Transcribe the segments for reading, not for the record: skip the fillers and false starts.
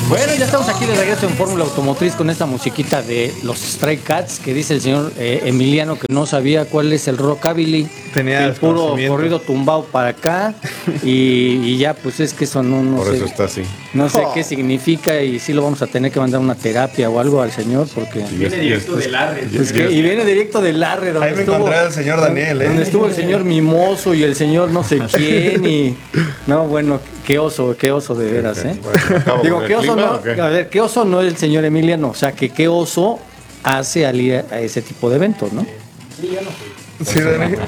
Bueno, ya estamos aquí de regreso en Fórmula Automotriz con esta musiquita de los Stray Cats que dice el señor Emiliano que no sabía cuál es el rockabilly. Tenía el puro corrido tumbado para acá y ya pues es que eso no Por sé, eso está así. no sé qué significa y sí lo vamos a tener que mandar una terapia o algo al señor porque viene directo del Arre. y viene directo del Arre donde ahí me encontré al señor Daniel, donde estuvo el señor Mimoso y el señor no sé quién y no bueno qué oso de veras, Bueno, digo qué oso no, ¿okay? a ver qué oso no es el señor Emiliano, o sea que qué oso hace al ir a ese tipo de eventos, ¿no? Sí, Daniel.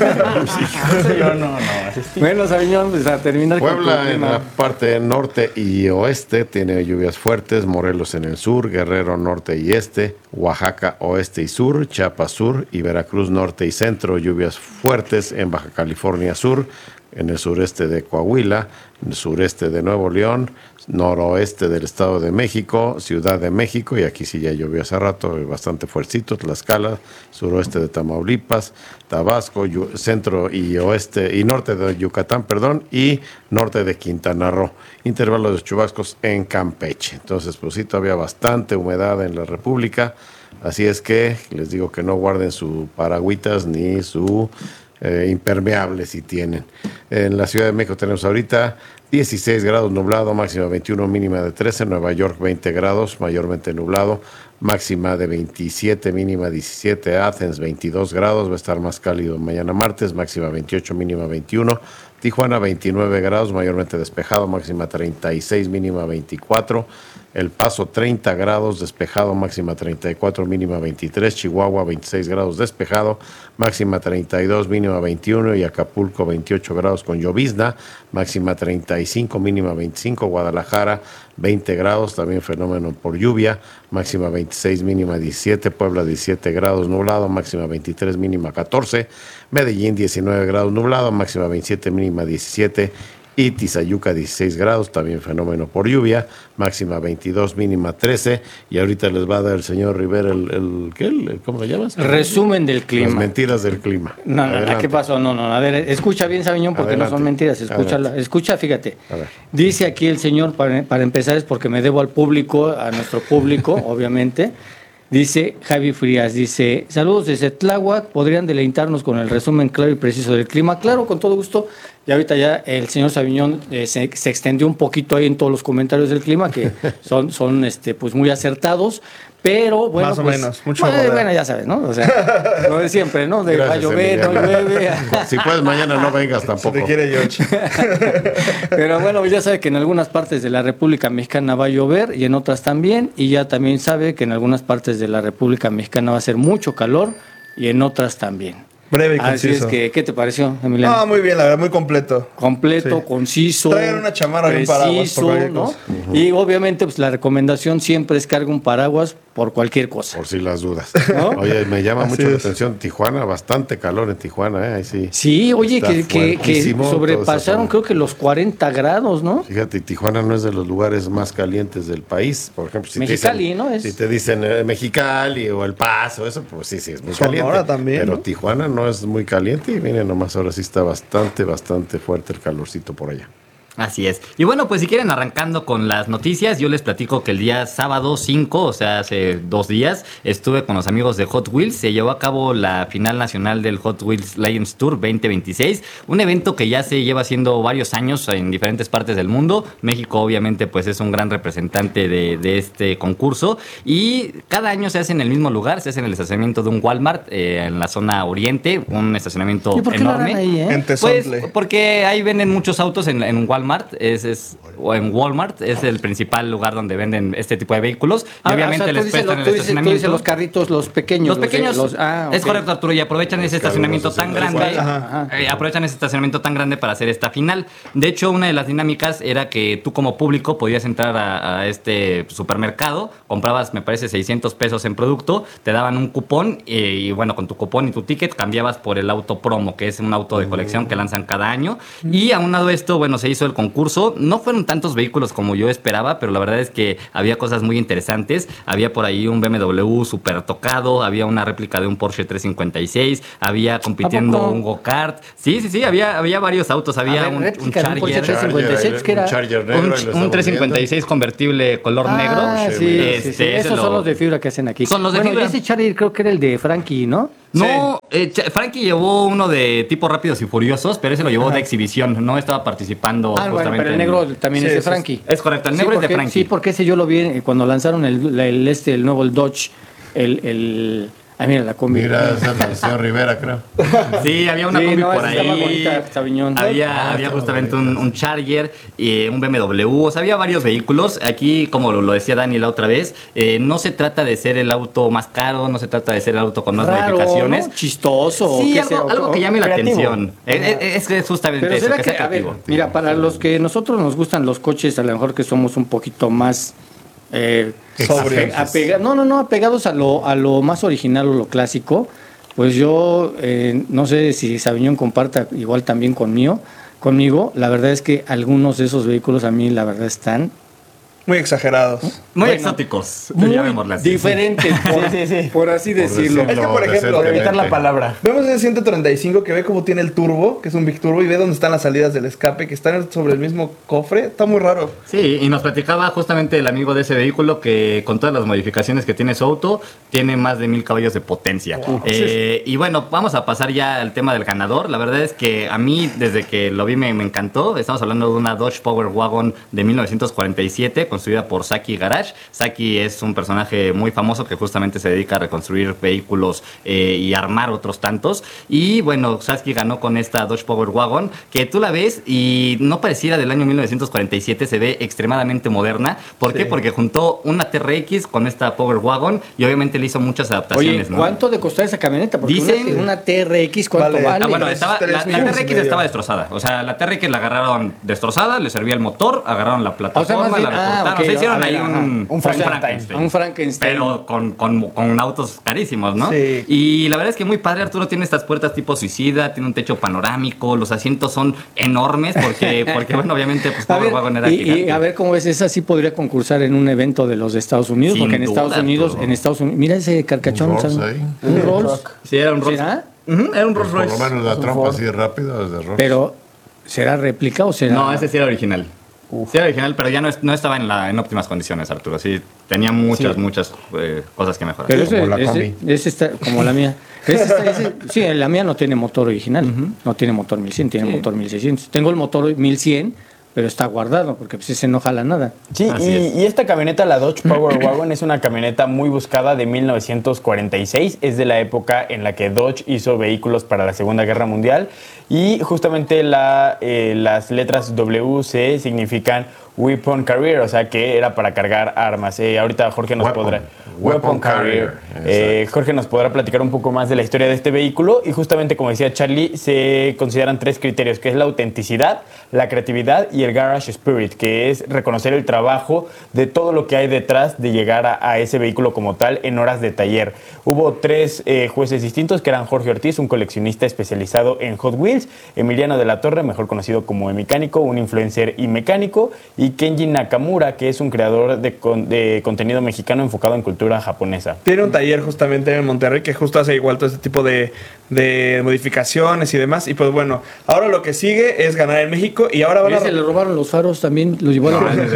No. Bueno, Sabiñón, pues a terminar con Puebla tu en tema. la parte norte y oeste tiene lluvias fuertes, Morelos en el sur, Guerrero norte y este, Oaxaca oeste y sur, Chiapas sur y Veracruz norte y centro, lluvias fuertes en Baja California sur, en el sureste de Coahuila, en el sureste de Nuevo León, noroeste del Estado de México, Ciudad de México, y aquí sí ya llovió hace rato, bastante fuercito, Tlaxcala, suroeste de Tamaulipas, Tabasco, centro y oeste y norte de Yucatán, y norte de Quintana Roo. Intervalos de chubascos en Campeche. Entonces, pues sí, todavía bastante humedad en la República, así es que les digo que no guarden su paragüitas ni su impermeable si tienen. En la Ciudad de México tenemos ahorita 16 grados nublado, máxima 21, mínima de 13. Nueva York 20 grados, mayormente nublado, máxima de 27, mínima 17. Athens 22 grados, va a estar más cálido mañana martes, máxima 28, mínima 21. Tijuana 29 grados, mayormente despejado, máxima 36, mínima 24. El Paso 30 grados, despejado, máxima 34, mínima 23. Chihuahua 26 grados, despejado, máxima 32, mínima 21. Y Acapulco 28 grados con llovizna, máxima 35, mínima 25. Guadalajara 20 grados, también fenómeno por lluvia, máxima 26, mínima 17. Puebla 17 grados nublado, máxima 23, mínima 14. Medellín 19 grados nublado, máxima 27, mínima 17. Y Tizayuca 16 grados, también fenómeno por lluvia, máxima 22, mínima 13. Y ahorita les va a dar el señor Rivera ¿cómo lo llamas? Resumen del clima. Las mentiras del clima. No, Adelante. ¿qué pasó? No, a ver, escucha bien, Sabiñón, porque Adelante. no son mentiras, escucha, fíjate. A ver. Dice aquí el señor, para empezar es porque me debo al público, a nuestro público, obviamente. Dice Javi Frías, dice, saludos desde Tláhuac, ¿podrían deleitarnos con el resumen claro y preciso del clima? Claro, con todo gusto. Y ahorita ya el señor Sabiñón se extendió un poquito ahí en todos los comentarios del clima, que son pues muy acertados. Pero bueno, más o menos, mucho bueno, ya sabes, ¿no? O sea, lo de siempre, ¿no? De va a llover, no llueve. Si puedes, mañana no vengas tampoco. Se te quiere George. Pero bueno, ya sabe que en algunas partes de la República Mexicana va a llover y en otras también. Y ya también sabe que en algunas partes de la República Mexicana va a ser mucho calor y en otras también. Breve y Así conciso. es que, ¿qué te pareció, Emiliano? No, muy bien, la verdad, muy completo. Completo, Sí. conciso. Traigan una chamarra y un paraguas por cualquier ¿no? cosa. Y obviamente, pues la recomendación siempre es cargar un paraguas por cualquier cosa. Por si las dudas. ¿No? Oye, me llama Así mucho la es. atención Tijuana, bastante calor en Tijuana, Ahí sí. Sí, oye, Está que fuertísimo toda sobrepasaron esa creo que los 40 grados, ¿no? Fíjate, Tijuana no es de los lugares más calientes del país. Por ejemplo, si Mexicali, te dicen, ¿no? Es- Si te dicen Mexicali o El Paso, eso, pues sí, es muy Sonora caliente. también, Pero ¿no? Tijuana no es muy caliente y miren nomás, ahora sí está bastante fuerte el calorcito por allá. Así es. Y bueno, pues si quieren arrancando con las noticias, yo les platico que el día sábado 5, o sea, hace 2 días, estuve con los amigos de Hot Wheels. Se llevó a cabo la final nacional del Hot Wheels Legends Tour 2026, un evento que ya se lleva haciendo varios años en diferentes partes del mundo. México obviamente pues es un gran representante de este concurso y cada año se hace en el mismo lugar, se hace en el estacionamiento de un Walmart en la zona oriente, un estacionamiento ¿Y por qué lo harán enorme. ahí, En Pues Tezontle. porque ahí venden muchos autos en Walmart, o en Walmart, es el principal lugar donde venden este tipo de vehículos. Y obviamente o sea, les tú dices prestan el tú dices estacionamiento. los carritos, los pequeños. Los pequeños, ok. es correcto, Arturo, y aprovechan ese estacionamiento tan grande. Ajá. Aprovechan ese estacionamiento tan grande para hacer esta final. De hecho, una de las dinámicas era que tú como público podías entrar a este supermercado, comprabas, me parece, 600 pesos en producto, te daban un cupón y bueno, con tu cupón y tu ticket cambiabas por el auto promo, que es un auto de colección que lanzan cada año. Y aunado a esto, bueno, se hizo el concurso. No fueron tantos vehículos como yo esperaba, pero la verdad es que había cosas muy interesantes. Había por ahí un BMW super tocado, había una réplica de un Porsche 356, había compitiendo un go-kart. Sí, había varios autos. Había un Charger. Porsche 356, ¿qué era? Un Charger negro. Un 356 convertible color negro. Sí. Esos son los de fibra que hacen aquí. Son los de fibra. Ese Charger creo que era el de Frankie, ¿no? No, Frankie llevó uno de tipo Rápidos y Furiosos, pero ese lo llevó de exhibición, no estaba participando justamente. Bueno, pero el negro también es de Frankie. Es correcto, el negro es de Frankie. Sí, porque ese yo lo vi cuando lanzaron el nuevo Dodge, mira la combi. Mira, esa es la del señor Rivera, creo. Sí, había una combi por estaba ahí. bonita, Sabiñón. Había justamente un Charger, un BMW, o sea, había varios vehículos. Aquí, como lo decía Dani la otra vez, no se trata de ser el auto más caro, no se trata de ser el auto con más modificaciones. ¿No? Chistoso. Sí, algo que llame la atención. Es justamente pero eso, que sea creativo. ver, mira, para los que nosotros nos gustan los coches, a lo mejor que somos un poquito más apegados a lo más original o lo clásico, pues yo no sé si Sabiñón comparta igual también conmigo. La verdad es que algunos de esos vehículos a mí la verdad están muy exagerados. Muy exóticos. Muy diferentes, por así decirlo. Es que, por ejemplo, por evitar la palabra. Vemos ese 135 que ve cómo tiene el turbo, que es un Big Turbo, y ve dónde están las salidas del escape, que están sobre el mismo cofre. Está muy raro. Sí, y nos platicaba justamente el amigo de ese vehículo que con todas las modificaciones que tiene su auto, tiene más de 1000 caballos de potencia. Wow. Y bueno, vamos a pasar ya al tema del ganador. La verdad es que a mí, desde que lo vi, me encantó. Estamos hablando de una Dodge Power Wagon de 1947, construida por Saki Garage. Saki es un personaje muy famoso que justamente se dedica a reconstruir vehículos y armar otros tantos. Y bueno, Saki ganó con esta Dodge Power Wagon, que tú la ves y no pareciera del año 1947, se ve extremadamente moderna. ¿Por qué? Porque juntó una TRX con esta Power Wagon y obviamente le hizo muchas adaptaciones. Oye, ¿cuánto de costar esa camioneta? Porque dicen una TRX, ¿cuánto vale? Bueno, la TRX estaba destrozada. O sea, la TRX la agarraron destrozada, le servía el motor, agarraron la plataforma, la recortaron. Okay. O sea, hicieron ahí un Frankenstein. Un Frankenstein. Pero con autos carísimos, ¿no? Sí. Y la verdad es que muy padre. Arturo tiene estas puertas tipo suicida, tiene un techo panorámico, los asientos son enormes porque bueno, obviamente pues Power Wagon era gigante. Y a ver cómo es, esa sí podría concursar en un evento de los de Estados Unidos, Sin porque en duda, Estados Unidos, mira ese carcachón, Un Rolls ahí. un Rolls. Sí, era un Rolls. ¿Será? Era un Rolls Royce. Por lo menos la trompa así rápido es de Rolls. Pero, ¿será réplica o será...? No, ese sí era original. Sí era original, pero ya no estaba en óptimas condiciones, Arturo. Sí, tenía muchas cosas que mejorar. Pero ese está como la mía. Sí, la mía no tiene motor original. No tiene motor 1100, tiene motor 1600. Tengo el motor 1100, pero está guardado porque pues ese no jala nada. Sí, y esta camioneta, la Dodge Power Wagon, es una camioneta muy buscada de 1946. Es de la época en la que Dodge hizo vehículos para la Segunda Guerra Mundial. Y justamente las letras WC significan Weapon Carrier, o sea que era para cargar armas. Ahorita Jorge nos podrá... Weapon Carrier. Jorge nos podrá platicar un poco más de la historia de este vehículo. Y justamente, como decía Charlie, se consideran 3 criterios, que es la autenticidad, la creatividad y el garage spirit, que es reconocer el trabajo de todo lo que hay detrás de llegar a ese vehículo como tal en horas de taller. Hubo 3 jueces distintos, que eran Jorge Ortiz, un coleccionista especializado en Hot Wheels, Emiliano de la Torre, mejor conocido como Emicánico, un influencer y mecánico, y Kenji Nakamura, que es un creador de contenido mexicano enfocado en cultura japonesa. Tiene un taller justamente en Monterrey que justo hace igual todo este tipo de modificaciones y demás. Y pues bueno, ahora lo que sigue es ganar en México y ahora van a... Se le robaron los faros también, los llevó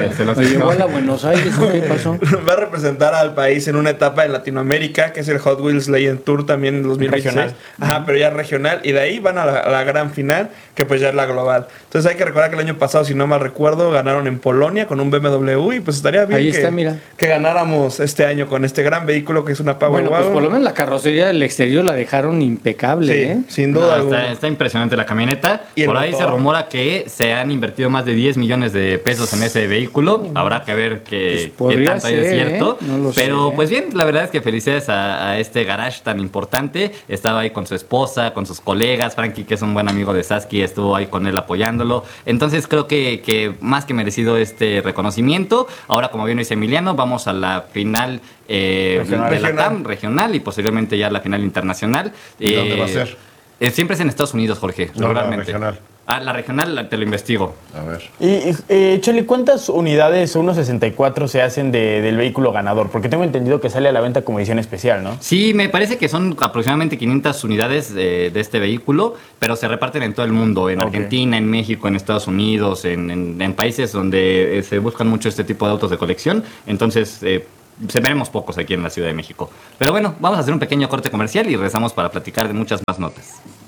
a la Buenos Aires. ¿Qué pasó? Va a representar al país en una etapa en Latinoamérica, que es el Hot Wheels Legend Tour también en 2016. Regional. Ajá, pero ya regional. Y de ahí van a la gran final, que pues ya es la global. Entonces hay que recordar que el año pasado, si no mal recuerdo, ganaron en Polonia con un BMW y pues estaría bien que ganáramos este año con este gran vehículo que es una Power Wagon. Pues por lo menos la carrocería del exterior la dejaron impecable. Sí, sin duda. Está impresionante la camioneta. Por ahí se rumora que se han invertido más de 10 millones de pesos en ese vehículo. Habrá que ver qué tanto es cierto. No pero pues bien, la verdad es que felicidades a este garage tan importante. Estaba ahí con su esposa, con sus colegas. Frankie, que es un buen amigo de Sasky, estuvo ahí con él apoyándolo. Entonces creo que más que merecido este reconocimiento. Ahora, como bien dice Emiliano, vamos a la final de la TAM regional y posteriormente ya la final internacional. ¿Dónde va a ser? Siempre es en Estados Unidos, Jorge, No, regularmente. regional. La regional te lo investigo. A ver. Y Chele, ¿cuántas unidades 1.64 se hacen del vehículo ganador? Porque tengo entendido que sale a la venta como edición especial, ¿no? Sí, me parece que son aproximadamente 500 unidades de este vehículo, pero se reparten en todo el mundo, en Argentina, en México, en Estados Unidos, en países donde se buscan mucho este tipo de autos de colección. Entonces, veremos pocos aquí en la Ciudad de México. Pero bueno, vamos a hacer un pequeño corte comercial y regresamos para platicar de muchas más notas.